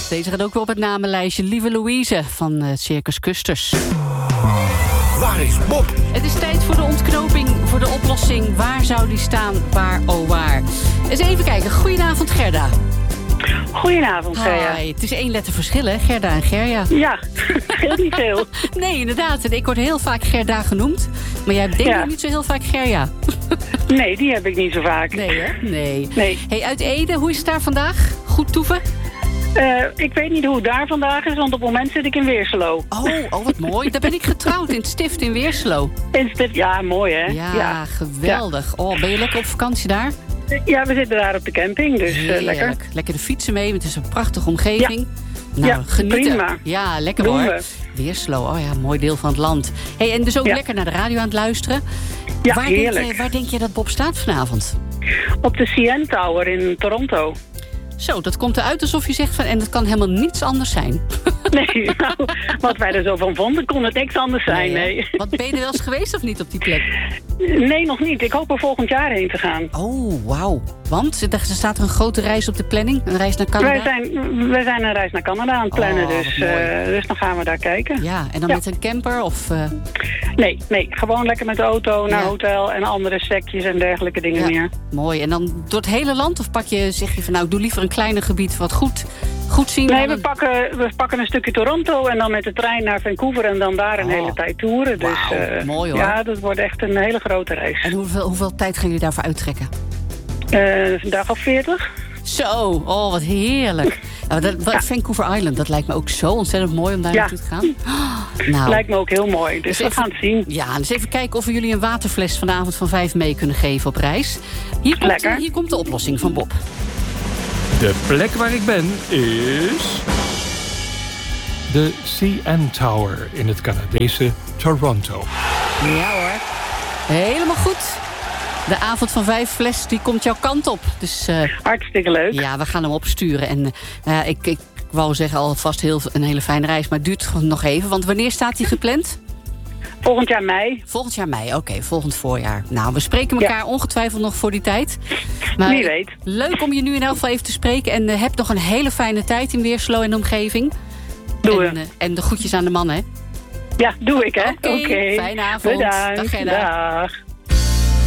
Deze gaat ook weer op het namenlijstje. Lieve Louise van Circus Custers. Waar is Bob? Het is tijd voor de ontknoping, voor de oplossing. Waar zou die staan? Waar, oh waar? Eens even kijken. Goedenavond, Gerda. Goedenavond, Gerda. Hi. Het is 1 letter verschil, hè? Gerda en Gerja. Ja, heel niet veel. Nee, inderdaad. En ik word heel vaak Gerda genoemd. Maar jij denkt niet zo heel vaak Gerja. Nee, die heb ik niet zo vaak. Nee, hè? Nee. Nee. Hey, uit Ede, hoe is het daar vandaag? Goed toeven? Ik weet niet hoe het daar vandaag is, want op het moment zit ik in Weerselo. Oh, wat mooi. Daar ben ik getrouwd in het Stift in Weerselo. Ja, mooi hè? Ja, geweldig. Oh, ben je lekker op vakantie daar? Ja, we zitten daar op de camping, dus lekker. Lekker de fietsen mee, want het is een prachtige omgeving. Ja. Nou, genieten. Prima. Ja, lekker Doen hoor. we. Weerselo, oh ja, mooi deel van het land. Hey, en dus ook lekker naar de radio aan het luisteren. Ja, heerlijk. Waar denk je dat Bob staat vanavond? Op de CN Tower in Toronto. Zo, dat komt eruit alsof je zegt van... en dat kan helemaal niets anders zijn. Nee, nou, wat wij er zo van vonden, kon het niks anders zijn, nee. Wat, ben je er wel eens geweest of niet op die plek? Nee, nog niet. Ik hoop er volgend jaar heen te gaan. Oh, wauw. Want er staat er een grote reis op de planning? Een reis naar Canada? Wij zijn een reis naar Canada aan het plannen, dus dan gaan we daar kijken. Ja, en dan met een camper of... Nee, gewoon lekker met de auto naar hotel en andere stekjes en dergelijke dingen meer. Mooi. En dan door het hele land? Of zeg je van nou, ik doe liever een kleiner gebied wat goed zien? Nee, we pakken een stukje Toronto en dan met de trein naar Vancouver en dan daar een hele tijd toeren. Dus mooi hoor. Ja, dat wordt echt een hele grote reis. En hoeveel tijd gaan jullie daarvoor uittrekken? Een dag of 40. Zo, wat heerlijk. Vancouver Island, dat lijkt me ook zo ontzettend mooi om daar naartoe te gaan. Nou, lijkt me ook heel mooi, dus we gaan het zien. Ja, dus even kijken of we jullie een waterfles vanavond van 5 mee kunnen geven op reis. Hier komt de oplossing van Bob. De plek waar ik ben is... de CN Tower in het Canadese Toronto. Ja hoor, helemaal goed. De avond van 5 fles, die komt jouw kant op. Dus, hartstikke leuk. Ja, we gaan hem opsturen. En ik wou zeggen alvast een hele fijne reis, maar het duurt nog even. Want wanneer staat hij gepland? Volgend jaar mei. Volgend jaar mei, oké, volgend voorjaar. Nou, we spreken elkaar ongetwijfeld nog voor die tijd. Maar wie weet. Leuk om je nu in elk geval even te spreken. En heb nog een hele fijne tijd in Weerselo en de omgeving. En de groetjes aan de man, hè? Ja, doe ik, hè? Oké, fijne avond. Bedankt. Dag, Gerda. Dag.